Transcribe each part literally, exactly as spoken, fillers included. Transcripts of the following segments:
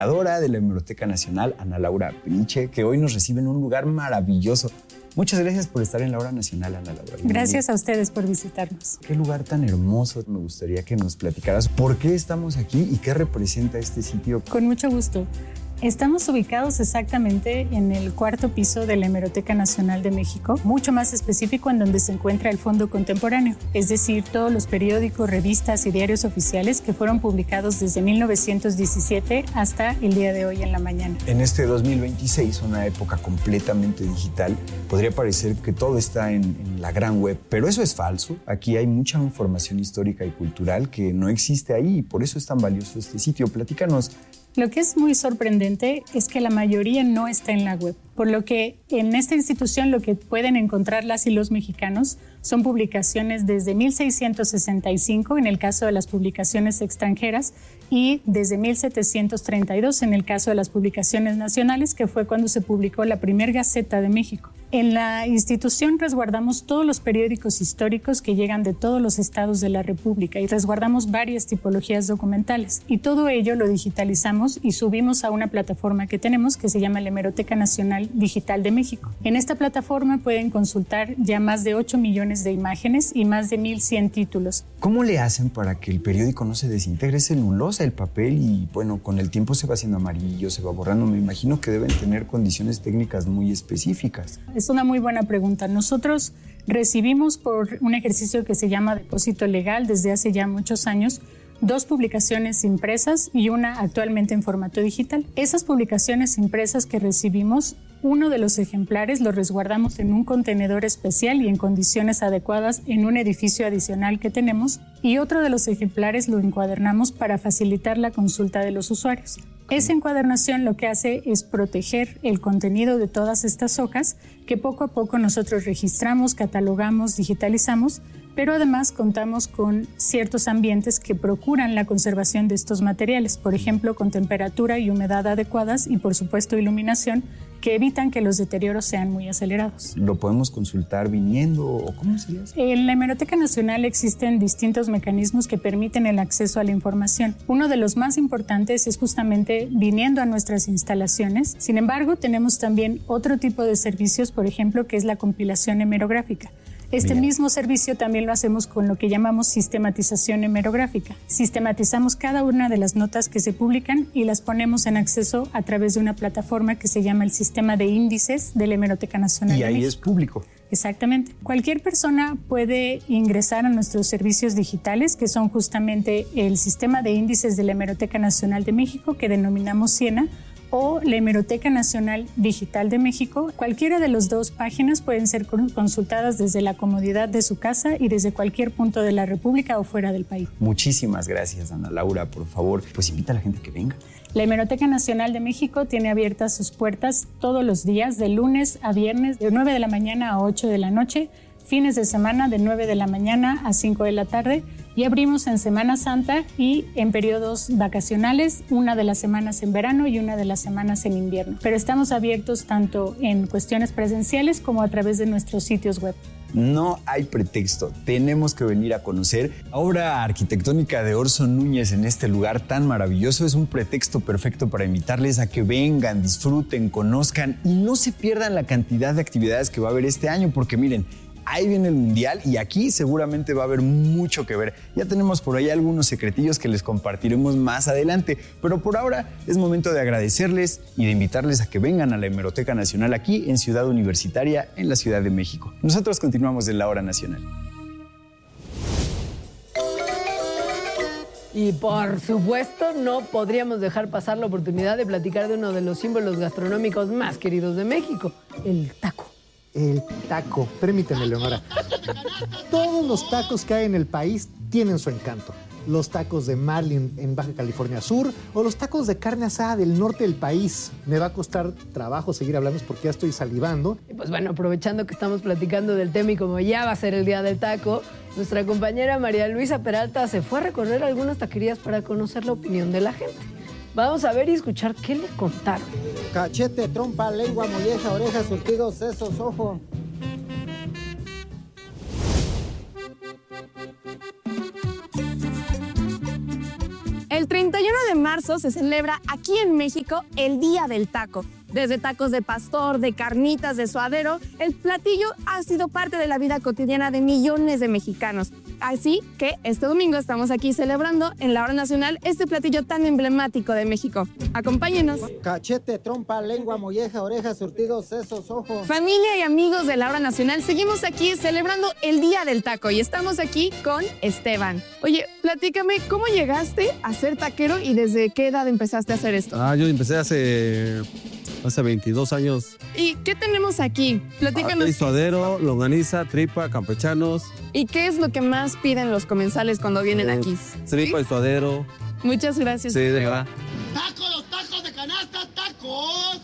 de la Hemeroteca Nacional, Ana Laura Peniche, que hoy nos recibe en un lugar maravilloso. Muchas gracias por estar en la Hora Nacional, Ana Laura. Gracias a ustedes por visitarnos. Qué lugar tan hermoso. Me gustaría que nos platicaras por qué estamos aquí y qué representa este sitio. Con mucho gusto. Estamos ubicados exactamente en el cuarto piso de la Hemeroteca Nacional de México, mucho más específico en donde se encuentra el Fondo Contemporáneo, es decir, todos los periódicos, revistas y diarios oficiales que fueron publicados desde mil novecientos diecisiete hasta el día de hoy en la mañana. En este dos mil veintiséis, una época completamente digital, podría parecer que todo está en, en la gran web, pero eso es falso. Aquí hay mucha información histórica y cultural que no existe ahí y por eso es tan valioso este sitio. Platícanos. Lo que es muy sorprendente es que la mayoría no está en la web, por lo que en esta institución lo que pueden encontrar las y los mexicanos son publicaciones desde mil seiscientos sesenta y cinco en el caso de las publicaciones extranjeras y desde mil setecientos treinta y dos en el caso de las publicaciones nacionales, que fue cuando se publicó la primera Gaceta de México. En la institución resguardamos todos los periódicos históricos que llegan de todos los estados de la República y resguardamos varias tipologías documentales y todo ello lo digitalizamos y subimos a una plataforma que tenemos que se llama la Hemeroteca Nacional Digital de México. En esta plataforma pueden consultar ya más de ocho millones de imágenes y más de mil cien títulos. ¿Cómo le hacen para que el periódico no se desintegre? Es celulosa el papel y bueno, con el tiempo se va haciendo amarillo, se va borrando. Me imagino que deben tener condiciones técnicas muy específicas. Es una muy buena pregunta. Nosotros recibimos por un ejercicio que se llama depósito legal desde hace ya muchos años dos publicaciones impresas y una actualmente en formato digital. Esas publicaciones impresas que recibimos, uno de los ejemplares lo resguardamos en un contenedor especial y en condiciones adecuadas en un edificio adicional que tenemos y otro de los ejemplares lo encuadernamos para facilitar la consulta de los usuarios. Esa encuadernación lo que hace es proteger el contenido de todas estas hojas que poco a poco nosotros registramos, catalogamos, digitalizamos, pero además contamos con ciertos ambientes que procuran la conservación de estos materiales, por ejemplo, con temperatura y humedad adecuadas y, por supuesto, iluminación, que evitan que los deterioros sean muy acelerados. ¿Lo podemos consultar viniendo o cómo se hace? En la Hemeroteca Nacional existen distintos mecanismos que permiten el acceso a la información. Uno de los más importantes es justamente viniendo a nuestras instalaciones. Sin embargo, tenemos también otro tipo de servicios, por ejemplo, que es la compilación hemerográfica. Este Bien. mismo servicio también lo hacemos con lo que llamamos sistematización hemerográfica. Sistematizamos cada una de las notas que se publican y las ponemos en acceso a través de una plataforma que se llama el Sistema de Índices de la Hemeroteca Nacional Y de ahí México. es público. Exactamente. Cualquier persona puede ingresar a nuestros servicios digitales, que son justamente el Sistema de Índices de la Hemeroteca Nacional de México, que denominamos Siena, o la Hemeroteca Nacional Digital de México. Cualquiera de las dos páginas pueden ser consultadas desde la comodidad de su casa y desde cualquier punto de la República o fuera del país. Muchísimas gracias, Ana Laura. Por favor, pues invita a la gente que venga. La Hemeroteca Nacional de México tiene abiertas sus puertas todos los días, de lunes a viernes, de nueve de la mañana a ocho de la noche, fines de semana de nueve de la mañana a cinco de la tarde, y abrimos en Semana Santa y en periodos vacacionales, una de las semanas en verano y una de las semanas en invierno. Pero estamos abiertos tanto en cuestiones presenciales como a través de nuestros sitios web. No hay pretexto, tenemos que venir a conocer la obra arquitectónica de Orson Núñez en este lugar tan maravilloso. Es un pretexto perfecto para invitarles a que vengan, disfruten, conozcan y no se pierdan la cantidad de actividades que va a haber este año, porque miren, ahí viene el Mundial y aquí seguramente va a haber mucho que ver. Ya tenemos por ahí algunos secretillos que les compartiremos más adelante, pero por ahora es momento de agradecerles y de invitarles a que vengan a la Hemeroteca Nacional aquí en Ciudad Universitaria, en la Ciudad de México. Nosotros continuamos en la Hora Nacional. Y por supuesto no podríamos dejar pasar la oportunidad de platicar de uno de los símbolos gastronómicos más queridos de México, el taco. El taco. Permíteme, Leonora. Todos los tacos que hay en el país tienen su encanto. Los tacos de marlin en Baja California Sur o los tacos de carne asada del norte del país. Me va a costar trabajo seguir hablando porque ya estoy salivando. Y pues bueno, aprovechando que estamos platicando del tema y como ya va a ser el día del taco, nuestra compañera María Luisa Peralta se fue a recorrer algunas taquerías para conocer la opinión de la gente. Vamos a ver y escuchar qué le contaron. Cachete, trompa, lengua, molleja, orejas, surtidos, sesos, ojo. El treinta y uno de marzo se celebra aquí en México el Día del Taco. Desde tacos de pastor, de carnitas, de suadero, el platillo ha sido parte de la vida cotidiana de millones de mexicanos. Así que este domingo estamos aquí celebrando en la hora nacional este platillo tan emblemático de México. Acompáñenos. Cachete, trompa, lengua, molleja, orejas, surtidos, sesos, ojo. Familia y amigos de la hora nacional, seguimos aquí celebrando el Día del Taco y estamos aquí con Esteban. Oye, platícame, ¿cómo llegaste a ser taquero y desde qué edad empezaste a hacer esto? Ah, yo empecé hace, hace veintidós años. ¿Y qué tenemos aquí? Platícanos. Hay suadero, longaniza, tripa, campechanos. ¿Y qué es lo que más piden los comensales cuando vienen eh, aquí? Tripa ¿Sí? y suadero. Muchas gracias. Sí, de verdad. ¡Tacos, los tacos de canasta, tacos!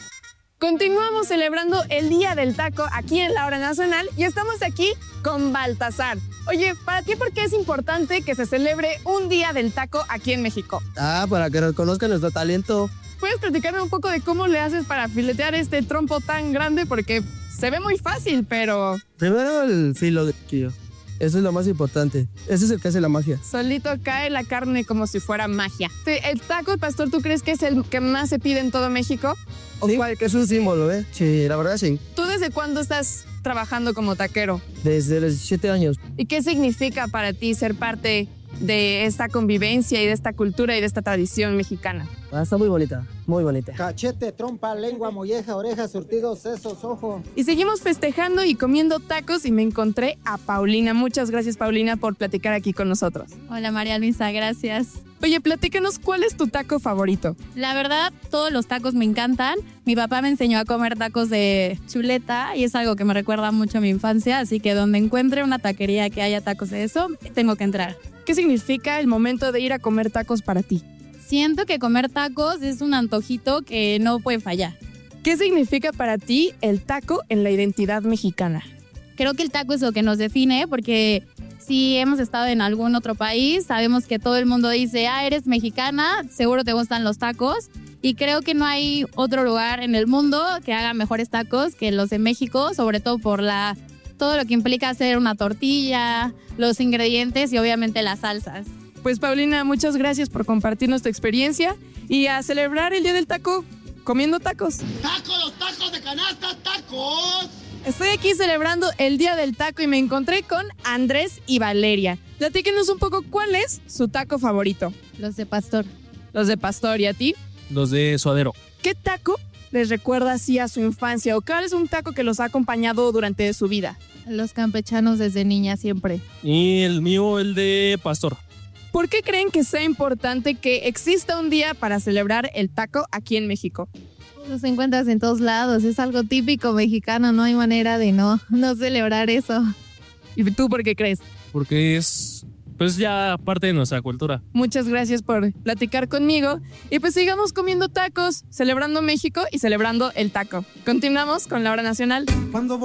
Continuamos celebrando el Día del Taco aquí en la hora nacional y estamos aquí con Baltasar. Oye, ¿para ti por qué es importante que se celebre un Día del Taco aquí en México? Ah, para que reconozcan nuestro talento. ¿Puedes platicarme un poco de cómo le haces para filetear este trompo tan grande? Porque se ve muy fácil, pero... Primero el filo de quillo. Eso es lo más importante. Ese es el que hace la magia. Solito cae la carne como si fuera magia. ¿El taco de pastor tú crees que es el que más se pide en todo México? ¿O sí, cuál? Que es un símbolo, ¿eh? Sí, la verdad sí. ¿Tú desde cuándo estás trabajando como taquero? Desde los diecisiete años. ¿Y qué significa para ti ser parte de esta convivencia y de esta cultura y de esta tradición mexicana? Ah, está muy bonita, muy bonita. Cachete, trompa, lengua, molleja, orejas, surtidos, sesos, ojo. Y seguimos festejando y comiendo tacos y me encontré a Paulina. Muchas gracias, Paulina, por platicar aquí con nosotros. Hola, María Luisa, gracias. Oye, platícanos, ¿cuál es tu taco favorito? La verdad, todos los tacos me encantan. Mi papá me enseñó a comer tacos de chuleta y es algo que me recuerda mucho a mi infancia, así que donde encuentre una taquería que haya tacos de eso, tengo que entrar. ¿Qué significa el momento de ir a comer tacos para ti? Siento que comer tacos es un antojito que no puede fallar. ¿Qué significa para ti el taco en la identidad mexicana? Creo que el taco es lo que nos define porque si hemos estado en algún otro país, sabemos que todo el mundo dice, ah, eres mexicana, seguro te gustan los tacos. Y creo que no hay otro lugar en el mundo que haga mejores tacos que los de México, sobre todo por la, todo lo que implica hacer una tortilla, los ingredientes y obviamente las salsas. Pues Paulina, muchas gracias por compartirnos tu experiencia y a celebrar el Día del Taco comiendo tacos. ¡Tacos, los tacos de canasta, tacos! Estoy aquí celebrando el Día del Taco y me encontré con Andrés y Valeria. Platíquenos un poco cuál es su taco favorito. Los de pastor. Los de pastor, ¿y a ti? Los de suadero. ¿Qué taco les recuerda así a su infancia o cuál es un taco que los ha acompañado durante su vida? Los campechanos desde niña siempre. Y el mío, el de pastor. ¿Por qué creen que sea importante que exista un día para celebrar el taco aquí en México? Los encuentras en todos lados, es algo típico mexicano, no hay manera de no, no celebrar eso. ¿Y tú por qué crees? Porque es, pues ya parte de nuestra cultura. Muchas gracias por platicar conmigo y pues sigamos comiendo tacos, celebrando México y celebrando el taco. Continuamos con la hora nacional. Cuando